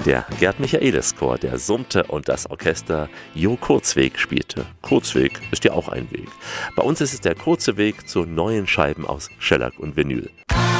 Der Gerd Michaelis Chor, der summte und das Orchester Jo Kurzweg spielte. Kurzweg ist ja auch ein Weg. Bei uns ist es der kurze Weg zu neuen Scheiben aus Schellack und Vinyl.